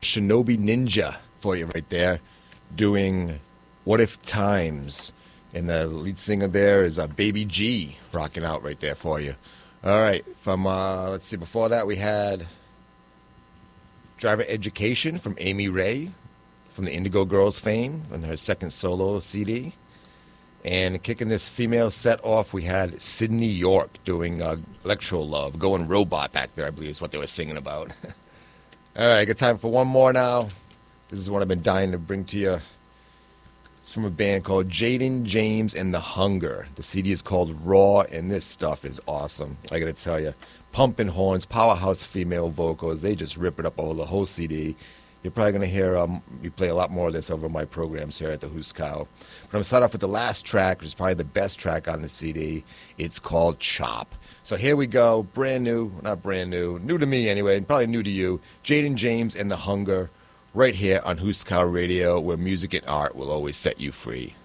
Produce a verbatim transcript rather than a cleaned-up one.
Shinobi Ninja for you right there, doing What If Times. And the lead singer there is uh, Baby G, rocking out right there for you. All right, from, uh, let's see, before that we had Driver Education from Amy Ray, from the Indigo Girls fame, on her second solo C D. And kicking this female set off, we had Sydney York doing uh, Electro Love, Going Robot back there, I believe is what they were singing about. All right, good time for one more now. This is what I've been dying to bring to you. It's from a band called Jaden James and the Hunger. The C D is called Raw, and this stuff is awesome. I got to tell you, pumping horns, powerhouse female vocals. They just rip it up over the whole C D. You're probably going to hear um, me play a lot more of this over my programs here at the Hoos Cow. But I'm going to start off with the last track, which is probably the best track on the C D. It's called Chop. So here we go, brand new, not brand new, new to me anyway, and probably new to you. Jaden James and the Hunger, right here on Hoos Cow Radio, where music and art will always set you free.